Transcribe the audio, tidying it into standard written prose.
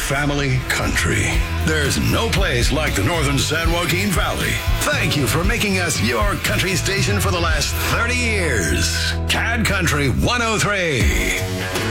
family country. There's no place like the Northern San Joaquin Valley. Thank you for making us your country station for the last 30 years. CAD Country 103.